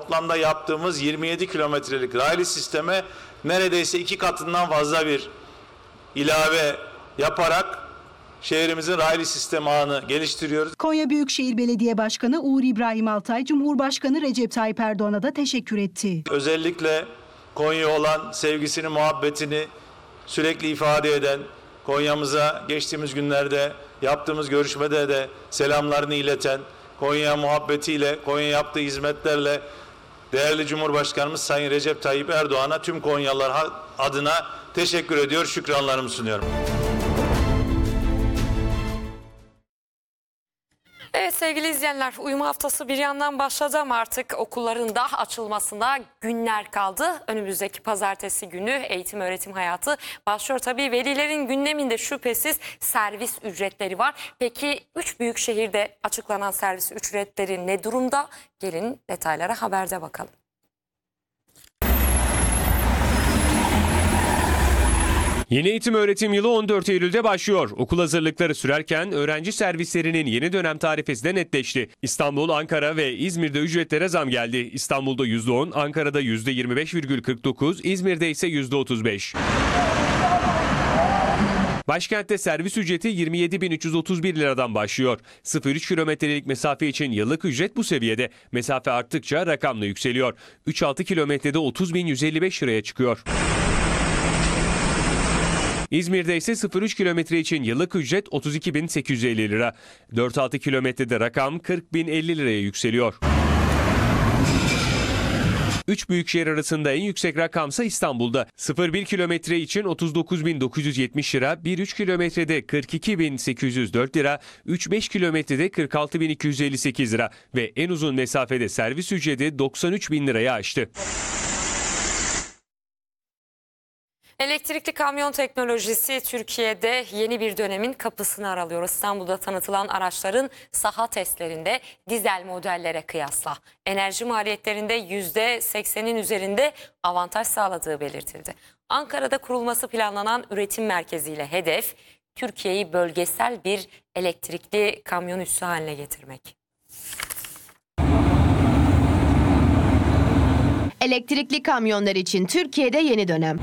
toplamda yaptığımız 27 kilometrelik raylı sisteme neredeyse 2 katından fazla bir ilave yaparak şehrimizin raylı sistem ağını geliştiriyoruz. Konya Büyükşehir Belediye Başkanı Uğur İbrahim Altay, Cumhurbaşkanı Recep Tayyip Erdoğan'a da teşekkür etti. Özellikle Konya olan sevgisini, muhabbetini sürekli ifade eden, Konya'mıza geçtiğimiz günlerde yaptığımız görüşmede de selamlarını ileten, Konya muhabbetiyle, Konya yaptığı hizmetlerle değerli Cumhurbaşkanımız Sayın Recep Tayyip Erdoğan'a tüm Konyalılar adına teşekkür ediyor, şükranlarımı sunuyorum. Evet sevgili izleyenler, uyuma haftası bir yandan başladı ama artık okulların da açılmasına günler kaldı. Önümüzdeki pazartesi günü eğitim öğretim hayatı başlıyor. Tabii velilerin gündeminde şüphesiz servis ücretleri var. Peki 3 büyük şehirde açıklanan servis ücretleri ne durumda? Gelin detaylara haberde bakalım. Yeni eğitim öğretim yılı 14 Eylül'de başlıyor. Okul hazırlıkları sürerken öğrenci servislerinin yeni dönem tarifesi de netleşti. İstanbul, Ankara ve İzmir'de ücretlere zam geldi. İstanbul'da %10, Ankara'da %25,49, İzmir'de ise %35. Başkentte servis ücreti 27.331 liradan başlıyor. 0-3 kilometrelik mesafe için yıllık ücret bu seviyede. Mesafe arttıkça rakamla yükseliyor. 3-6 kilometrede 30.155 liraya çıkıyor. İzmir'de ise 0-3 kilometre için yıllık ücret 32.850 lira. 4-6 kilometrede rakam 40.050 liraya yükseliyor. 3 büyükşehir arasında en yüksek rakamsa İstanbul'da. 0-1 kilometre için 39.970 lira, 1-3 kilometrede 42.804 lira, 3-5 kilometrede 46.258 lira ve en uzun mesafede servis ücreti 93.000 liraya aştı. Elektrikli kamyon teknolojisi Türkiye'de yeni bir dönemin kapısını aralıyor. İstanbul'da tanıtılan araçların saha testlerinde dizel modellere kıyasla enerji maliyetlerinde %80'in üzerinde avantaj sağladığı belirtildi. Ankara'da kurulması planlanan üretim merkeziyle hedef Türkiye'yi bölgesel bir elektrikli kamyon üssü haline getirmek. Elektrikli kamyonlar için Türkiye'de yeni dönem.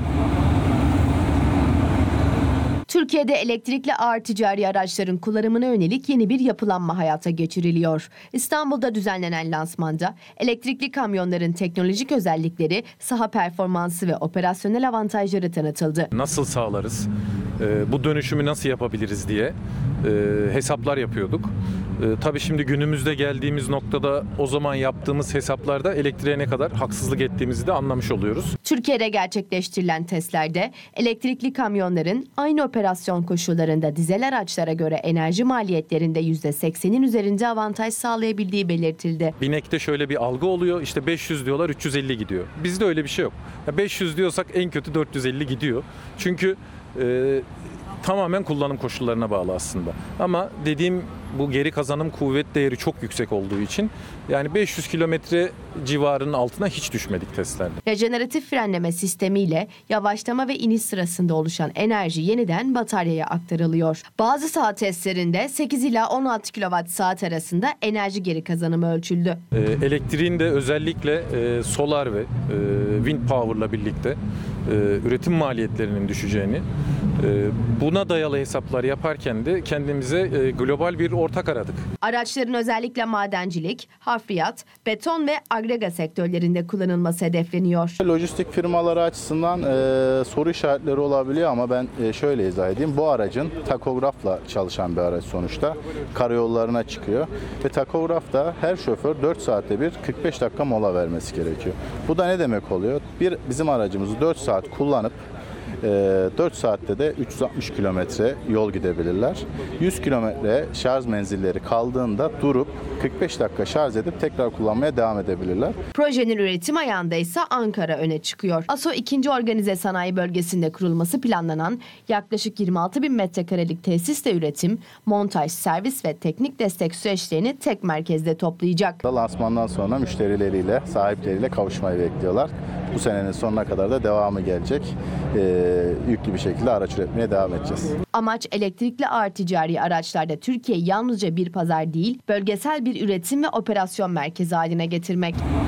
Türkiye'de elektrikli ağır ticari araçların kullanımına yönelik yeni bir yapılanma hayata geçiriliyor. İstanbul'da düzenlenen lansmanda elektrikli kamyonların teknolojik özellikleri, saha performansı ve operasyonel avantajları tanıtıldı. Nasıl sağlarız, bu dönüşümü nasıl yapabiliriz diye hesaplar yapıyorduk. Tabii şimdi günümüzde geldiğimiz noktada o zaman yaptığımız hesaplarda elektriğe ne kadar haksızlık ettiğimizi de anlamış oluyoruz. Türkiye'de gerçekleştirilen testlerde elektrikli kamyonların aynı operasyon koşullarında dizel araçlara göre enerji maliyetlerinde %80'in üzerinde avantaj sağlayabildiği belirtildi. Binek'te şöyle bir algı oluyor, işte 500 diyorlar 350 gidiyor. Bizde öyle bir şey yok. 500 diyorsak en kötü 450 gidiyor. Çünkü tamamen kullanım koşullarına bağlı aslında. Ama dediğim bu geri kazanım kuvvet değeri çok yüksek olduğu için yani 500 kilometre civarının altına hiç düşmedik testlerde. Rejeneratif frenleme sistemiyle yavaşlama ve iniş sırasında oluşan enerji yeniden bataryaya aktarılıyor. Bazı saat testlerinde 8 ila 16 kWh arasında enerji geri kazanımı ölçüldü. Elektriğin de özellikle solar ve wind power'la birlikte üretim maliyetlerinin düşeceğini, buna dayalı hesaplar yaparken de kendimize global bir ortak aradık. Araçların özellikle madencilik, hafriyat, beton ve agrega sektörlerinde kullanılması hedefleniyor. Lojistik firmaları açısından soru işaretleri olabiliyor ama ben şöyle izah edeyim. Bu aracın takografla çalışan bir araç sonuçta. Karayollarına çıkıyor ve takografta her şoför 4 saatte bir 45 dakika mola vermesi gerekiyor. Bu da ne demek oluyor? Bizim aracımızı 4 saat kullanıp 4 saatte de 360 kilometre yol gidebilirler. 100 kilometre şarj menzilleri kaldığında durup 45 dakika şarj edip tekrar kullanmaya devam edebilirler. Projenin üretim ayağında ise Ankara öne çıkıyor. ASO 2. Organize Sanayi Bölgesi'nde kurulması planlanan yaklaşık 26.000 metrekarelik tesisle üretim, montaj, servis ve teknik destek süreçlerini tek merkezde toplayacak. Lansmandan sonra müşterileriyle, sahipleriyle kavuşmayı bekliyorlar. Bu senenin sonuna kadar da devamı gelecek. Yüklü bir şekilde araç üretmeye devam edeceğiz. Amaç elektrikli ağır ticari araçlarda Türkiye'yi yalnızca bir pazar değil, bölgesel bir üretim ve operasyon merkezi haline getirmek.